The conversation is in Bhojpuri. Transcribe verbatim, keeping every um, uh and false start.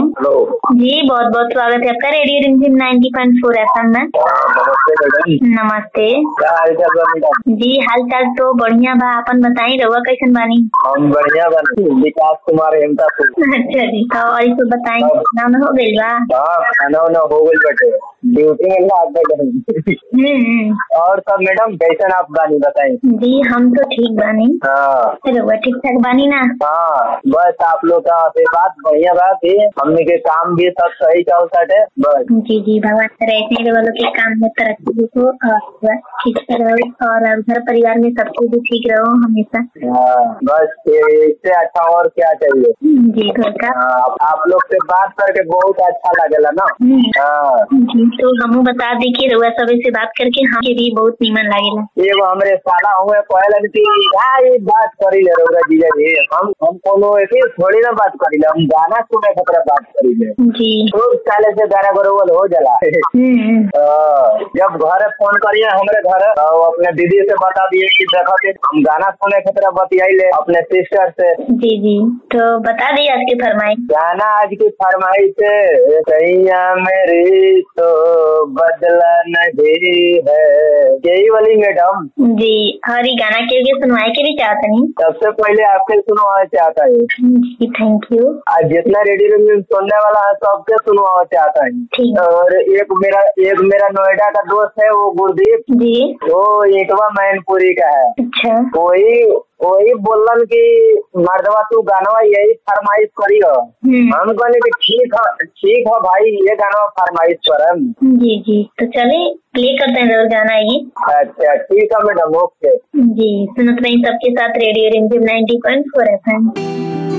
हेलो जी, बहुत बहुत स्वागत है आपका रेडियो रिमझिम नाइन्टी पॉइंट फोर एफएम में। नमस्ते मैडम। नमस्ते। क्या हाल चाल बा मैडम? जी, हाल चाल तो बढ़िया बा, अपन बताई रहुआ कैसन बानी? हम बढ़िया बानी। विकास कुमार हेमतापुर। अच्छा जी, तो और तो बताई खाना हो गई बा? हाँ, खाना वाना हो गई बटे, ड्यूटी में लाग गए। हम्म। और सब मैडम कैसन आप बानी बताई? जी, हम तो ठीक बानी। हाँ रहुआ ठीक ठाक बानी ना? हाँ, बस आप लोग का आशीर्वाद बढ़िया बात है। हमने के काम भी सब सही चलता है बस। जी जी, भगवान करे ऐसे ही वालों के काम में तरक्की हो और ठीक से रहो और घर परिवार में सबको भी ठीक रहो हमेशा। हाँ, बस इससे अच्छा और क्या चाहिए। जी, घर का हाँ, आप लोग से बात करके बहुत अच्छा लगेला ना। हाँ जी, तो हम बता दी कि रउआ सब से बात करके हमें भी बहुत नीमन लागेला। एगो हमरे साला हुए कहलन कि यार बात करी ले रउरा जीजा जी, हम हम कोनो ऐसे थोड़ी ना बात करी ले, हम गाना सुने खतरा बात करी ले। जी, खूब साले से गाना बरोबर हो जाला। हम्म। जब घर फोन करिए हमरे घर तो अपने दीदी से बता दिए कि देखो कि हम गाना सुने खतरा बतियाई ले अपने सिस्टर से। जी जी, तो बता दी आज की फरमाइश। गाना आज की फरमाइश है, सैया मेरी तो बदला नहीं है, यही वाली मैडम। जी, और ये गाना के लिए सुनवाए के भी चाहते नहीं? सबसे पहले आपके सुनवाना चाहता है। जी, थैंक यू। आज जितना रेडियो में सुनने वाला है सबके सुनवाना चाहता है। ठीक। और एक मेरा एक मेरा नोएडा का दोस्त है वो गुरदीप जी, वो एकवा मैनपुरी का है। अच्छा, वही वही बोलन कि मर्दवा तू गाना यही फरमाइश करी हो। हम कहने की ठीक है ठीक है भाई, ये गाना फरमाइश करम। जी जी, तो चले प्ले करते हैं जरूर गाना ये। अच्छा ठीक है मैडम, ओके। जी, सुनत रही सबके साथ रेडियो रिमझिम नाइन्टी पॉइंट फोर एफएम।